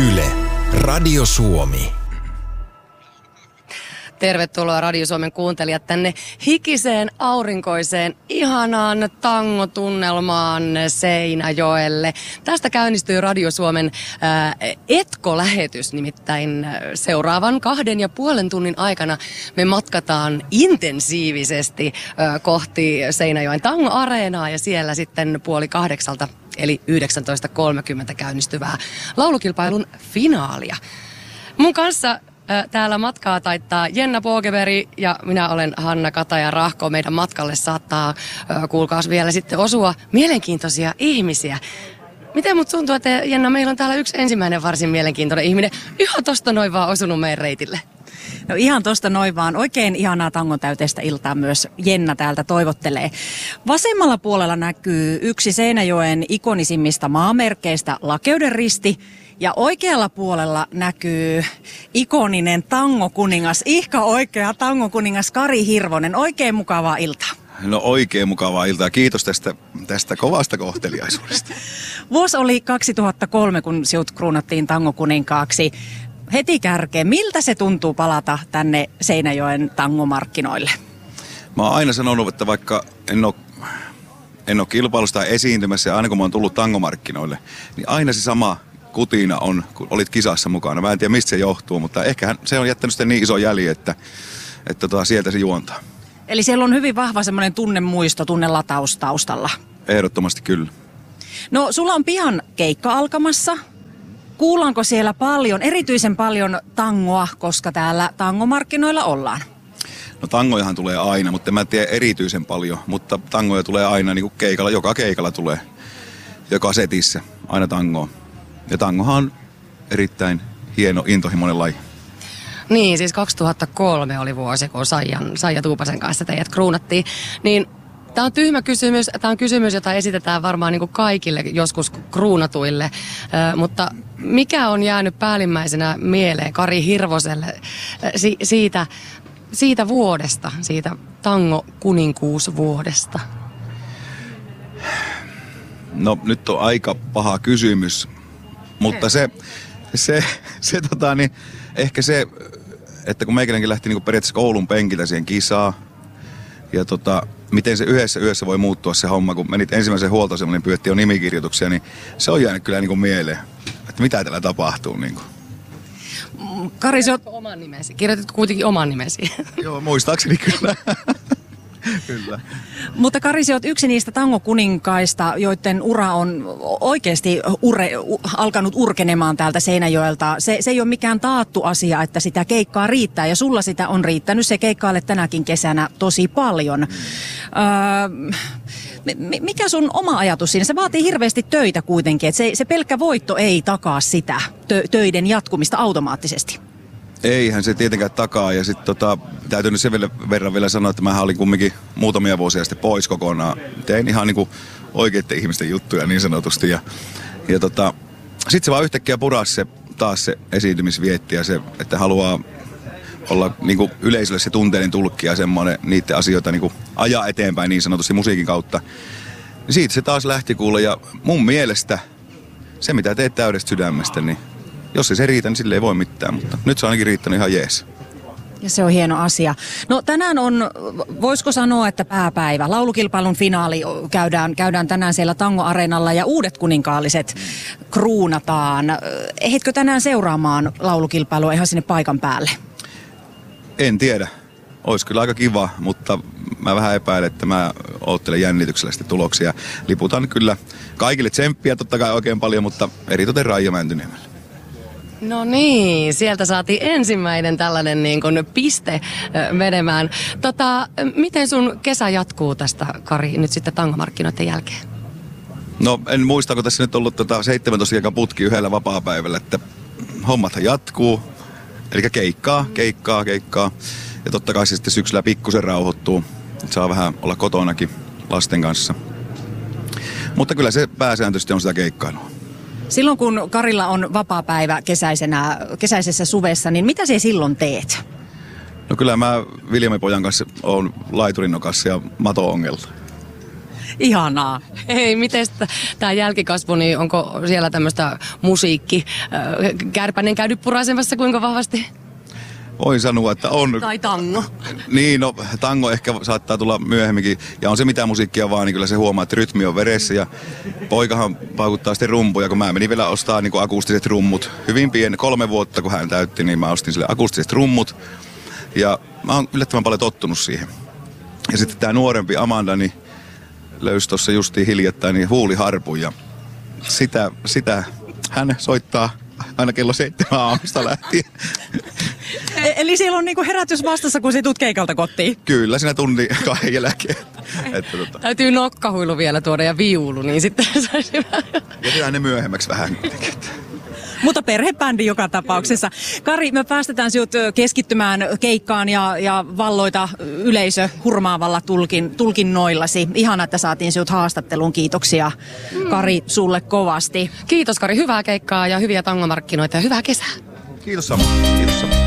Yle, Radio Suomi. Tervetuloa Radio Suomen kuuntelijat tänne hikiseen, aurinkoiseen, ihanaan tangotunnelmaan Seinäjoelle. Tästä käynnistyy Radio Suomen Etko-lähetys, nimittäin seuraavan 2,5 tunnin aikana me matkataan intensiivisesti kohti Seinäjoen Tango-areenaa ja siellä sitten 7:30 eli 19.30 käynnistyvää laulukilpailun finaalia. Mun kanssa täällä matkaa taittaa Jenna Pågeberg ja minä olen Hanna Kataja-Rahko. Meidän matkalle saattaa, kuulkaas vielä sitten osua mielenkiintoisia ihmisiä. Miten mut tuntuu, että Jenna, meillä on täällä yksi ensimmäinen varsin mielenkiintoinen ihminen. Ihan tosta noin vaan osunut meidän reitille. No ihan tosta noin vaan. Oikein ihanaa tangon täyteistä iltaa myös Jenna täältä toivottelee. Vasemmalla puolella näkyy yksi Seinäjoen ikonisimmista maamerkeistä, Lakeuden risti. Ja oikealla puolella näkyy ikoninen tangokuningas, ihka oikea tangokuningas Kari Hirvonen. Oikein mukavaa iltaa. No oikein mukavaa iltaa. Kiitos tästä kovasta kohteliaisuudesta. Vuosi oli 2003, kun sinut kruunattiin tangokuninkaaksi. Heti kärkeen, miltä se tuntuu palata tänne Seinäjoen tangomarkkinoille? Mä oon aina sanonut, että vaikka en ole kilpailusta esiintymässä ja aina kun mä oon tullut tangomarkkinoille, niin aina se sama kutina on, kun olit kisassa mukana. Mä en tiedä, mistä se johtuu, mutta ehkä se on jättänyt sitten niin iso jälji, että sieltä se juontaa. Eli siellä on hyvin vahva semmoinen tunnemuisto, tunnelataus taustalla. Ehdottomasti kyllä. No, sulla on pian keikka alkamassa. Kuullaanko siellä paljon, erityisen paljon tangoa, koska täällä tangomarkkinoilla ollaan? No tangojahan tulee aina, mutta en mä tiedä erityisen paljon, mutta tangoja tulee aina niin kuin keikalla, joka keikalla tulee, joka setissä, aina tangoa. Ja tangohan on erittäin hieno, intohimoinen laji. Niin, siis 2003 oli vuosi, kun Saija Tuupasen kanssa teidät kruunattiin. Niin tämä on tyhmä kysymys. Tämä on kysymys, jota esitetään varmaan niin kuin kaikille joskus kruunatuille. Mutta mikä on jäänyt päällimmäisenä mieleen Kari Hirvoselle siitä vuodesta, siitä tango-kuninkuusvuodesta? No nyt on aika paha kysymys. Mutta ehkä se, että kun meikäläinenkin lähti niin periaatteessa koulun penkiltä siihen kisaan, ja miten se yhdessä voi muuttua se homma, kun menit ensimmäisen huoltoaseman, niin pyydettiin jo nimikirjoituksia, niin se on jäänyt kyllä niin mieleen, että mitä täällä tapahtuu. Niin Kari, sä oot oman nimesi. Kirjoitatko kuitenkin oman nimesi? Joo, muistaakseni kyllä. Kyllä. Mutta Kari, sä oot yksi niistä tangokuninkaista, joiden ura on oikeasti alkanut urkenemaan täältä Seinäjoelta. Se ei ole mikään taattu asia, että sitä keikkaa riittää, ja sulla sitä on riittänyt. Se keikkaille tänäkin kesänä tosi paljon. Mikä sun oma ajatus siinä? Se vaatii hirveästi töitä kuitenkin, että se pelkkä voitto ei takaa sitä töiden jatkumista automaattisesti. Eihän se tietenkään takaa, ja sitten täytyy nyt sen verran vielä sanoa, että mä olin kumminkin muutamia vuosia sitten pois kokonaan. Tein ihan niinku oikeiden ihmisten juttuja niin sanotusti, ja sitten se vaan yhtäkkiä purasi se taas se esiintymisvietti ja se, että haluaa olla niinku yleisölle se tunteiden tulkki ja semmoinen niiden asioita niinku ajaa eteenpäin niin sanotusti musiikin kautta. Siitä se taas lähti kuulla, ja mun mielestä se mitä teet täydestä sydämestä, niin jos ei se riitä, niin sille ei voi mitään, mutta nyt se on ainakin riittänyt ihan jees. Ja se on hieno asia. No tänään on, voisiko sanoa, että pääpäivä. Laulukilpailun finaali käydään tänään siellä Tango-areenalla ja uudet kuninkaalliset kruunataan. Ehditkö tänään seuraamaan laulukilpailua ihan sinne paikan päälle? En tiedä. Olisi kyllä aika kiva, mutta mä vähän epäilen, että mä oottelen jännityksellä sitten tuloksia. Liputan kyllä kaikille tsemppiä totta kai oikein paljon, mutta eritoten Raija Mäntyniemelle. No niin, sieltä saatiin ensimmäinen tällainen niin kuin piste menemään. Miten sun kesä jatkuu tästä, Kari, nyt sitten tangomarkkinoiden jälkeen? No en muista, kun tässä nyt ollut 17 keikan putki yhdellä vapaapäivällä, että hommathan jatkuu. Eli keikkaa. Ja totta kai se sitten syksyllä pikkusen rauhoittuu. Saa vähän olla kotonakin lasten kanssa. Mutta kyllä se pääsääntöisesti on sitä keikkailua. Silloin kun Karilla on vapaapäivä kesäisessä suvessa, niin mitä sä silloin teet? No kyllä mä Viljami pojan kanssa oon laiturin nokassa ja mato-ongelta. Ihanaa. Hei, miten tämä jälkikasvu, niin onko siellä tämmöistä musiikki? Kärpänen käynyt puraisemassa kuinka vahvasti? Voin sanoa, että on. Tai tango? Niin, no tango ehkä saattaa tulla myöhemminkin. Ja on se mitä musiikkia vaan, niin kyllä se huomaa, että rytmi on veressä. Ja poikahan paukuttaa sitten rumpuja, kun mä menin vielä ostaa niin akustiset rummut. Hyvin pieni, 3 vuotta kun hän täytti, niin mä ostin sille akustiset rummut. Ja mä oon yllättävän paljon tottunut siihen. Ja sitten tää nuorempi Amanda, niin löysi tuossa justiin hiljattain niin huuliharpun. Ja sitä hän soittaa aina kello 7 aamusta lähtien. Eli siellä on niinku herätys vastassa, kun sä tulet keikalta kotiin? Kyllä, siinä tunnin 2 jälkeen. Täytyy nokkahuilu vielä tuoda ja viulu, niin sitten saisi vähän. Jätetään ne myöhemmäksi vähän. Mutta perhebändi joka tapauksessa. Kari, me päästetään sinut keskittymään keikkaan ja valloita yleisö hurmaavalla tulkinnoillasi. Ihana, että saatiin sinut haastatteluun. Kiitoksia Kari sulle kovasti. Kiitos Kari, hyvää keikkaa ja hyviä tangomarkkinoita ja hyvää kesää. Kiitos Samu. Kiitos Samu.